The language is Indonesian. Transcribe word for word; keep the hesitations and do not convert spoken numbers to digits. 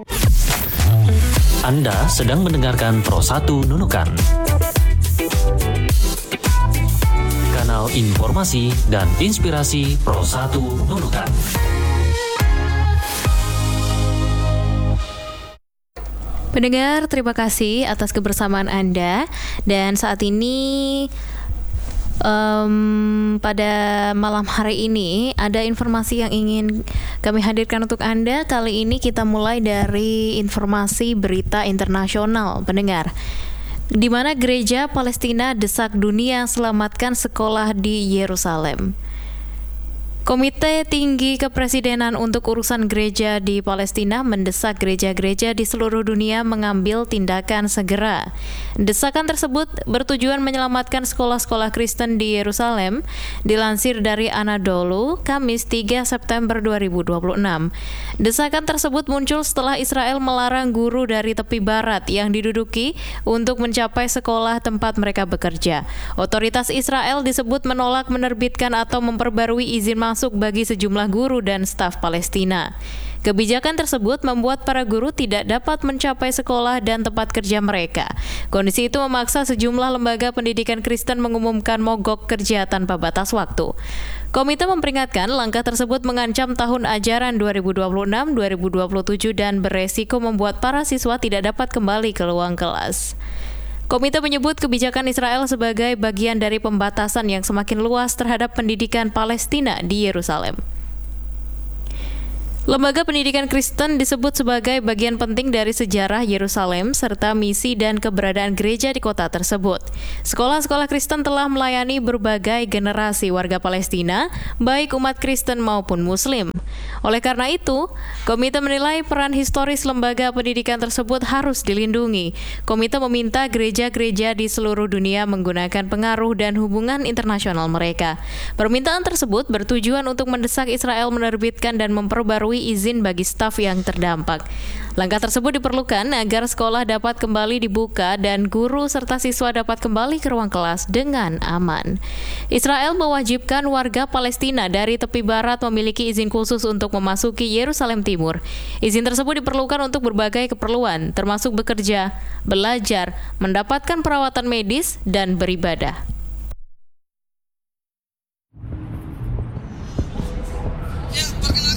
Anda sedang mendengarkan Pro satu Nunukan, kanal informasi dan inspirasi Pro satu Nunukan. Pendengar, terima kasih atas kebersamaan Anda. Dan saat ini um, pada malam hari ini ada informasi yang ingin kami hadirkan untuk Anda. Kali ini kita mulai dari informasi berita internasional, pendengar, di mana gereja Palestina desak dunia selamatkan sekolah di Yerusalem. Komite Tinggi Kepresidenan untuk Urusan Gereja di Palestina mendesak gereja-gereja di seluruh dunia mengambil tindakan segera. Desakan tersebut bertujuan menyelamatkan sekolah-sekolah Kristen di Yerusalem, dilansir dari Anadolu, Kamis tiga September dua ribu dua puluh enam. Desakan tersebut muncul setelah Israel melarang guru dari tepi barat yang diduduki untuk mencapai sekolah tempat mereka bekerja. Otoritas Israel disebut menolak menerbitkan atau memperbarui izin masuk bagi sejumlah guru dan staf Palestina. Kebijakan tersebut membuat para guru tidak dapat mencapai sekolah dan tempat kerja mereka. Kondisi itu memaksa sejumlah lembaga pendidikan Kristen mengumumkan mogok kerja tanpa batas waktu. Komite memperingatkan langkah tersebut mengancam tahun ajaran dua ribu dua puluh enam dua ribu dua puluh tujuh dan beresiko membuat para siswa tidak dapat kembali ke ruang kelas. Komite menyebut kebijakan Israel sebagai bagian dari pembatasan yang semakin luas terhadap pendidikan Palestina di Yerusalem. Lembaga pendidikan Kristen disebut sebagai bagian penting dari sejarah Yerusalem serta misi dan keberadaan gereja di kota tersebut. Sekolah-sekolah Kristen telah melayani berbagai generasi warga Palestina, baik umat Kristen maupun Muslim. Oleh karena itu, komite menilai peran historis lembaga pendidikan tersebut harus dilindungi. Komite meminta gereja-gereja di seluruh dunia menggunakan pengaruh dan hubungan internasional mereka. Permintaan tersebut bertujuan untuk mendesak Israel menerbitkan dan memperbarui izin bagi staf yang terdampak. Langkah tersebut diperlukan agar sekolah dapat kembali dibuka dan guru serta siswa dapat kembali ke ruang kelas dengan aman. Israel mewajibkan warga Palestina dari tepi barat memiliki izin khusus untuk memasuki Yerusalem Timur. Izin tersebut diperlukan untuk berbagai keperluan, termasuk bekerja, belajar, mendapatkan perawatan medis, dan beribadah. Ya, perkenalkan